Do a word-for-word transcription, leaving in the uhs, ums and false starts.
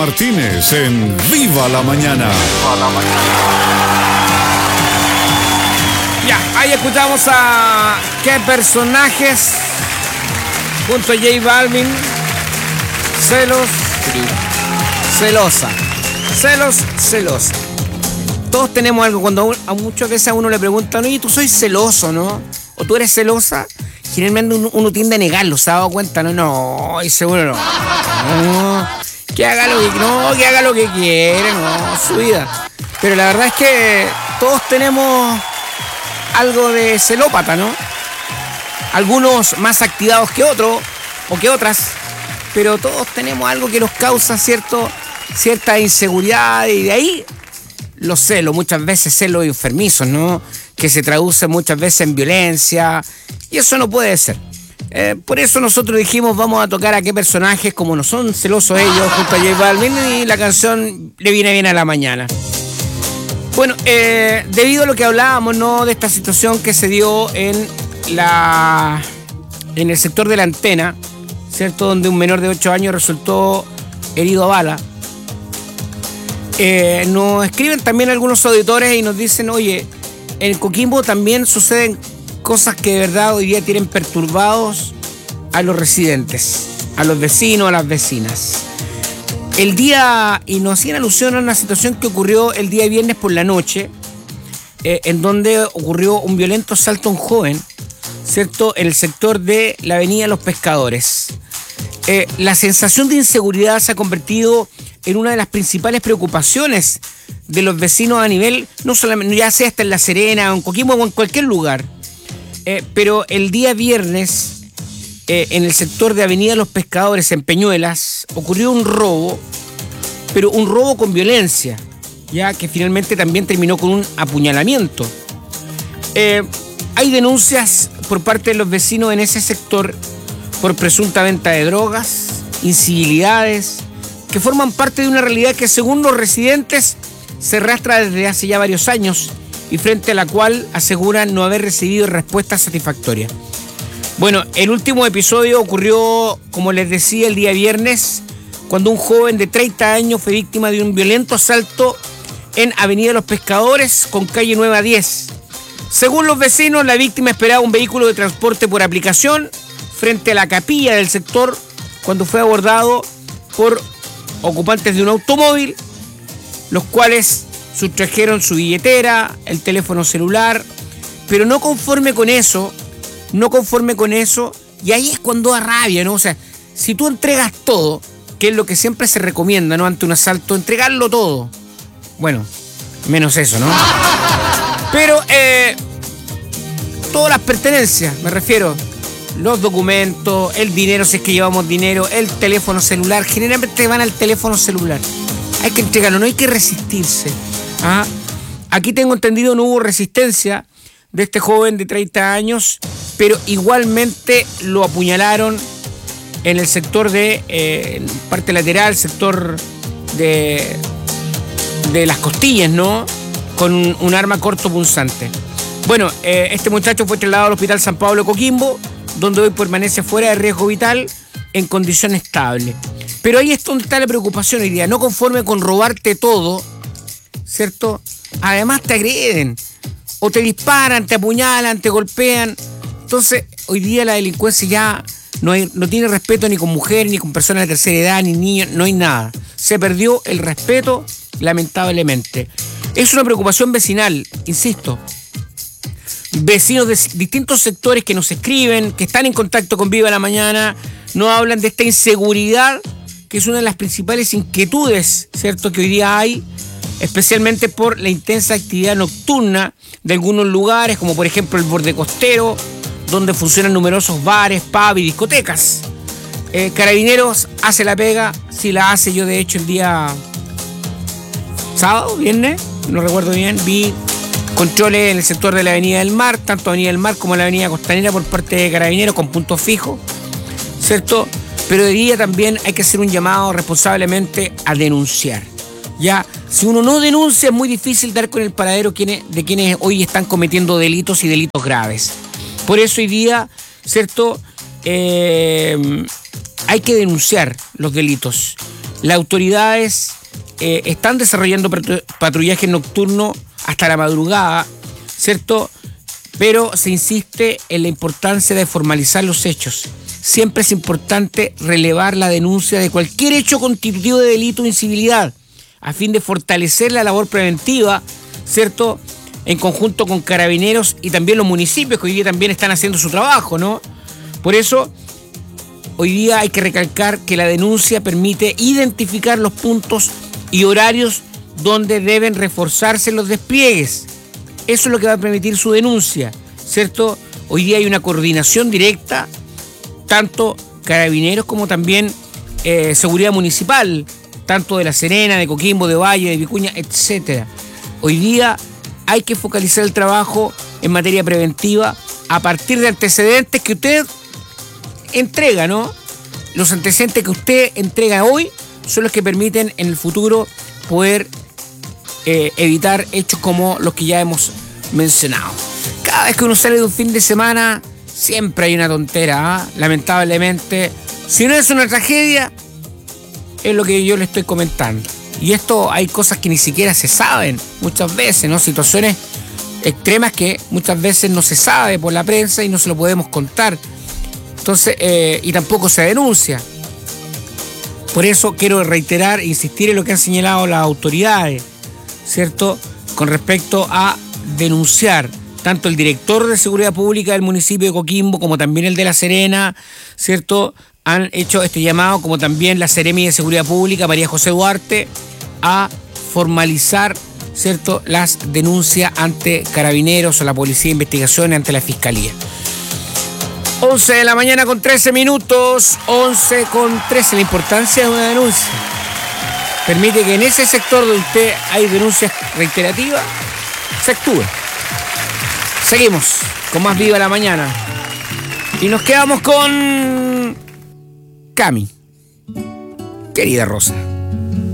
Martínez en Viva la Mañana. Viva la Mañana. Ya, ahí escuchamos a qué personajes junto a J Balvin. Celos, celosa. Celos, celosa. Todos tenemos algo. Cuando a muchas veces a uno le preguntan, oye, tú soy celoso, ¿no? O tú eres celosa. Generalmente uno, uno tiende a negarlo, ¿se ha dado cuenta? No, no, y seguro no. No, que haga lo que, no, que haga lo que quiera, no, su vida. Pero la verdad es que todos tenemos algo de celópata, ¿no? Algunos más activados que otros, o que otras, pero todos tenemos algo que nos causa cierto, cierta inseguridad, y de ahí los celos, muchas veces celos enfermizos, ¿no? Que se traduce muchas veces en violencia, y eso no puede ser. Eh, por eso nosotros dijimos, vamos a tocar a qué personajes, como no son celosos ellos, junto a J Balvin, y la canción le viene bien a la mañana. Bueno, eh, debido a lo que hablábamos, ¿no? De esta situación que se dio en la en el sector de la antena, ¿cierto? Donde un menor de ocho años resultó herido a bala. Eh, nos escriben también algunos auditores y nos dicen, oye, en Coquimbo también suceden cosas que de verdad hoy día tienen perturbados a los residentes, a los vecinos, a las vecinas. El día, y nos hacían alusión a una situación que ocurrió el día viernes por la noche, eh, en donde ocurrió un violento asalto a un joven, ¿cierto? En el sector de la avenida Los Pescadores. Eh, la sensación de inseguridad se ha convertido en una de las principales preocupaciones de los vecinos a nivel, no solamente, ya sea hasta en La Serena, o en Coquimbo o en cualquier lugar. Eh, pero el día viernes, eh, en el sector de Avenida Los Pescadores, en Peñuelas, ocurrió un robo, pero un robo con violencia, ya que finalmente también terminó con un apuñalamiento. Eh, hay denuncias por parte de los vecinos en ese sector por presunta venta de drogas, incivilidades, que forman parte de una realidad que, según los residentes, se arrastra desde hace ya varios años y frente a la cual aseguran no haber recibido respuesta satisfactoria. Bueno, el último episodio ocurrió, como les decía, el día viernes, cuando un joven de treinta años fue víctima de un violento asalto en Avenida Los Pescadores con calle nueve diez. Según los vecinos, la víctima esperaba un vehículo de transporte por aplicación frente a la capilla del sector cuando fue abordado por ocupantes de un automóvil, los cuales sustrajeron su billetera, el teléfono celular, pero no conforme con eso, no conforme con eso, y ahí es cuando da rabia, ¿no? O sea, si tú entregas todo, que es lo que siempre se recomienda, ¿no? Ante un asalto, entregarlo todo. Bueno, menos eso, ¿no? Pero, eh, todas las pertenencias, me refiero, los documentos, el dinero, si es que llevamos dinero, el teléfono celular, generalmente van al teléfono celular. Hay que entregarlo, no hay que resistirse. ¿Ah? Aquí tengo entendido no hubo resistencia de este joven de treinta años, pero igualmente lo apuñalaron en el sector de, eh, parte lateral, sector de, de las costillas, ¿no? Con un, un arma cortopunzante. Bueno, eh, este muchacho fue trasladado al Hospital San Pablo Coquimbo, donde hoy permanece fuera de riesgo vital en condición estable. Pero ahí es donde está la preocupación hoy día. No conforme con robarte todo, ¿cierto? Además te agreden, o te disparan, te apuñalan, te golpean. Entonces, hoy día la delincuencia ya no, hay, no tiene respeto ni con mujeres, ni con personas de tercera edad, ni niños, no hay nada. Se perdió el respeto, lamentablemente. Es una preocupación vecinal, insisto. Vecinos de distintos sectores que nos escriben, que están en contacto con Viva la Mañana, nos hablan de esta inseguridad, que es una de las principales inquietudes, ¿cierto?, que hoy día hay, especialmente por la intensa actividad nocturna de algunos lugares, como por ejemplo el borde costero, donde funcionan numerosos bares, pubs y discotecas. Eh, Carabineros hace la pega, sí la hace. Yo de hecho el día sábado, viernes, no recuerdo bien, vi controles en el sector de la Avenida del Mar, tanto Avenida del Mar como la Avenida Costanera por parte de Carabineros con puntos fijos, ¿cierto? Pero de día también hay que hacer un llamado responsablemente a denunciar. Ya, si uno no denuncia es muy difícil dar con el paradero de quienes hoy están cometiendo delitos y delitos graves. Por eso hoy día, ¿cierto? Eh, hay que denunciar los delitos. Las autoridades eh, están desarrollando patrullaje nocturno hasta la madrugada, ¿cierto? Pero se insiste en la importancia de formalizar los hechos. Siempre es importante relevar la denuncia de cualquier hecho constitutivo de delito o incivilidad, a fin de fortalecer la labor preventiva, ¿cierto?, en conjunto con Carabineros y también los municipios, que hoy día también están haciendo su trabajo, ¿no? Por eso, hoy día hay que recalcar que la denuncia permite identificar los puntos y horarios donde deben reforzarse los despliegues. Eso es lo que va a permitir su denuncia, ¿cierto? Hoy día hay una coordinación directa, tanto Carabineros como también eh, Seguridad Municipal, tanto de La Serena, de Coquimbo, de Valle, de Vicuña, etcétera. Hoy día hay que focalizar el trabajo en materia preventiva a partir de antecedentes que usted entrega, ¿no? Los antecedentes que usted entrega hoy son los que permiten en el futuro poder eh, evitar hechos como los que ya hemos mencionado. Cada vez que uno sale de un fin de semana, siempre hay una tontera, ¿eh? Lamentablemente. Si no es una tragedia, es lo que yo le estoy comentando. Y esto hay cosas que ni siquiera se saben muchas veces, ¿no? Situaciones extremas que muchas veces no se sabe por la prensa y no se lo podemos contar. Entonces, eh, y tampoco se denuncia. Por eso quiero reiterar e insistir en lo que han señalado las autoridades, ¿cierto? Con respecto a denunciar tanto el director de Seguridad Pública del municipio de Coquimbo como también el de La Serena, ¿cierto? Han hecho este llamado, como también la Seremi de Seguridad Pública, María José Duarte, a formalizar, ¿cierto?, las denuncias ante Carabineros o la Policía de Investigaciones, ante la Fiscalía. once de la mañana con trece minutos, once con trece, la importancia de una denuncia. Permite que en ese sector donde usted hay denuncias reiterativas, se actúe. Seguimos con más Viva la Mañana. Y nos quedamos con Cami, querida Rosa.